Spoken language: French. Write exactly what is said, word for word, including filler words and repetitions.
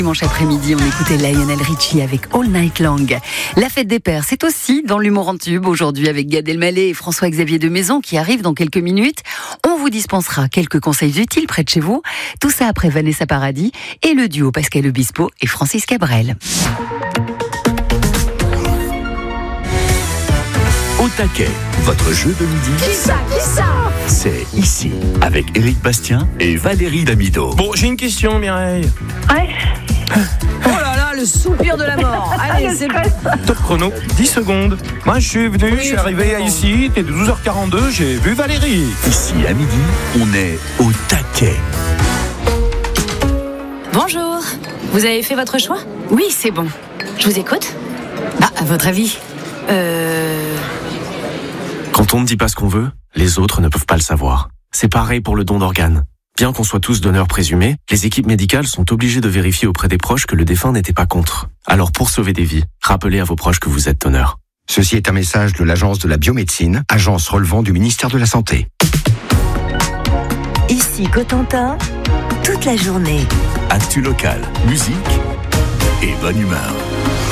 Dimanche après-midi, on écoutait Lionel Richie avec All Night Long. La fête des pères, c'est aussi dans l'humour en tube aujourd'hui avec Gad Elmaleh et François-Xavier de Maison qui arrivent dans quelques minutes. On vous dispensera quelques conseils utiles près de chez vous. Tout ça après Vanessa Paradis et le duo Pascal Obispo et Francis Cabrel. Au taquet, votre jeu de midi. Qui ça, qui ça C'est ici, avec Éric Bastien et Valérie Damido. Bon, j'ai une question, Mireille. Ouais. Oh là là, le soupir de la mort. Allez, c'est Top chrono, dix secondes. Moi, je suis venu, je suis arrivé ici, il était douze heures quarante-deux, j'ai vu Valérie. Ici, à midi, on est au taquet. Bonjour, vous avez fait votre choix ? Oui, c'est bon. Je vous écoute. Ah, à votre avis Euh... Quand on ne dit pas ce qu'on veut, les autres ne peuvent pas le savoir. C'est pareil pour le don d'organes. Bien qu'on soit tous donneurs présumés, les équipes médicales sont obligées de vérifier auprès des proches que le défunt n'était pas contre. Alors pour sauver des vies, rappelez à vos proches que vous êtes donneur. Ceci est un message de l'Agence de la biomédecine, agence relevant du ministère de la Santé. Ici Cotentin, toute la journée. Actu local, musique et bonne humeur.